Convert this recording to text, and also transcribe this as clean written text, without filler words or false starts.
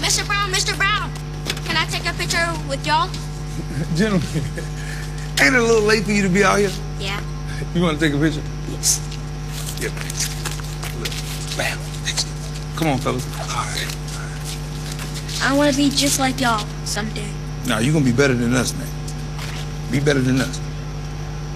Mr. Brown, can I take a picture with y'all? Gentlemen, ain't it a little late for you to be out here? Yeah. You want to take a picture? Yes. Yeah. Look, bam. Come on, fellas. All right. I want to be just like y'all someday. Nah, you're going to be better than us, man. Be better than us.